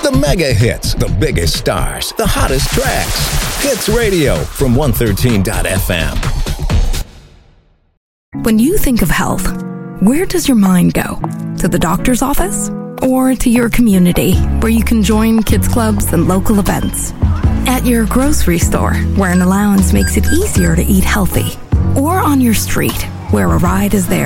The mega hits, the biggest stars, the hottest tracks. Hits Radio from 113.fm. When you think of health, where does your mind go? To the doctor's office? Or to your community, where you can join kids clubs and local events? At your grocery store, where an allowance makes it easier to eat healthy? Or on your street, where a ride is there